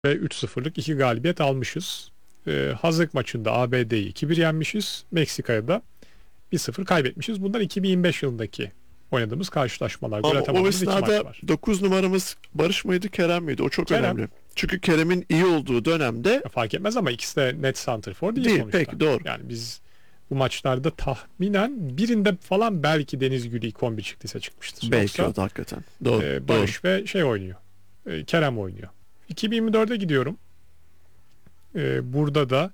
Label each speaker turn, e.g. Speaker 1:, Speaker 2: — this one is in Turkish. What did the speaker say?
Speaker 1: ve 3-0'lık 2 galibiyet almışız. Hazırlık maçında ABD'yi 2-1 yenmişiz. Meksika'ya da 1-0 kaybetmişiz. Bunlar 2025 yılındaki oynadığımız karşılaşmalar. Gol
Speaker 2: Ama o
Speaker 1: atamadığımız 2 maç
Speaker 2: esnada
Speaker 1: var.
Speaker 2: 9 numaramız Barış mıydı, Kerem miydi? O çok
Speaker 1: Kerem.
Speaker 2: önemli. Çünkü Kerem'in iyi olduğu dönemde
Speaker 1: Fark etmez ama ikisi de net santrfor değil sonuçta.
Speaker 2: Peki, doğru.
Speaker 1: Yani biz bu maçlarda tahminen birinde falan belki Deniz Gül ilk 11 çıktıysa çıkmıştır.
Speaker 2: belki
Speaker 1: Yoksa,
Speaker 2: o da hakikaten. Doğru.
Speaker 1: Barış ve şey oynuyor. Kerem oynuyor. 2024'e gidiyorum. Burada da